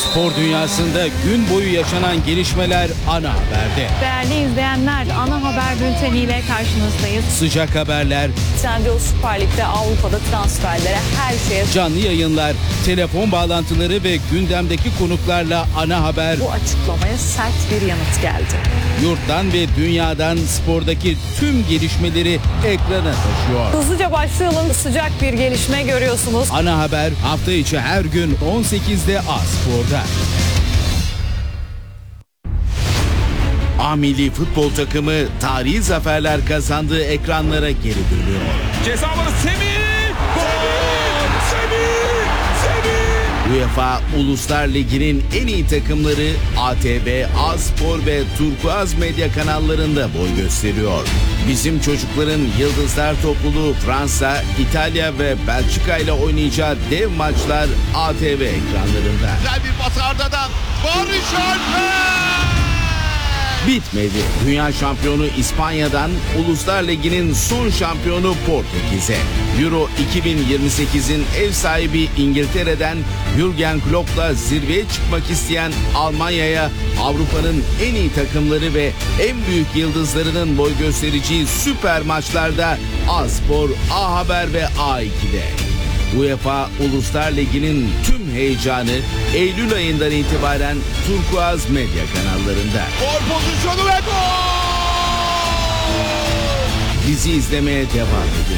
Spor dünyasında gün boyu yaşanan gelişmeler ana haberde. Değerli izleyenler, ana haber bülteniyle karşınızdayız. Sıcak haberler, Trendyol Süper Lig'de Avrupa'da transferlere her şeye canlı yayınlar, telefon bağlantıları ve gündemdeki konuklarla ana haber bu açıklamaya sert bir yanıt geldi. yurttan ve dünyadan spordaki tüm gelişmeleri ekrana taşıyor. Hızlıca başlayalım. Sıcak bir gelişme görüyorsunuz. Ana haber hafta içi her gün 18'de A-Spor'da. A milli futbol takımı tarihi zaferler kazandığı ekranlara geri dönüyor. Ceza alanı Semih! Semih! UEFA Uluslar Ligi'nin en iyi takımları ATV, A-Spor ve Turkuaz medya kanallarında boy gösteriyor. Bizim çocukların Yıldızlar topluluğu Fransa, İtalya ve Belçika ile oynayacağı dev maçlar ATV ekranlarında. Güzel bir pas Arda'dan. Barış Alper! Bitmedi. Dünya şampiyonu İspanya'dan Uluslar Ligi'nin son şampiyonu Portekiz'e. Euro 2028'in ev sahibi İngiltere'den Jürgen Klopp'la zirveye çıkmak isteyen Almanya'ya Avrupa'nın en iyi takımları ve en büyük yıldızlarının boy göstereceği süper maçlarda A-Spor, A-Haber ve A2'de. UEFA Uluslar Ligi'nin tüm heyecanı Eylül ayından itibaren Turkuaz medya kanallarında. Gol pozisyonu ve gol! Bizi izlemeye devam edin.